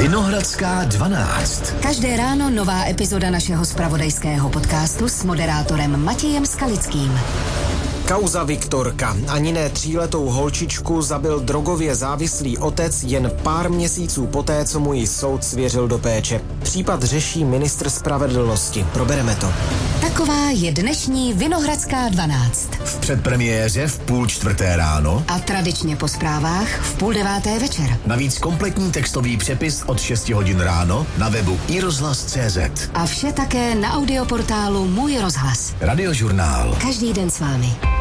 Vinohradská 12. Každé ráno nová epizoda našeho zpravodajského podcastu s moderátorem Matějem Skalickým. Kauza Viktorka. Ani ne 3letou holčičku zabil drogově závislý otec jen pár měsíců poté, co mu ji soud svěřil do péče. Případ řeší ministr spravedlnosti. Probereme to. Taková je dnešní Vinohradská 12. V předpremiéře v 3:30 ráno a tradičně po zprávách v 8:30 večer. Navíc kompletní textový přepis od 6 hodin ráno na webu iRozhlas.cz. A vše také na audioportálu Můj rozhlas. Radiožurnál. Každý den s vámi.